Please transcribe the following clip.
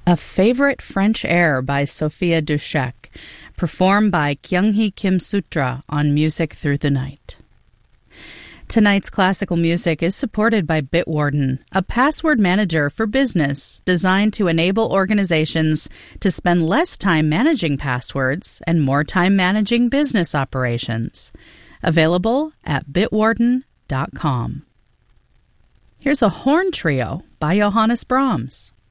A Favorite French Air by Sophia Dushek, performed by Kyunghee Kim Sutra on Music Through the Night. Tonight's classical music is supported by Bitwarden, a password manager for business designed to enable organizations to spend less time managing passwords and more time managing business operations. Available at bitwarden.com. Here's a horn trio by Johannes Brahms.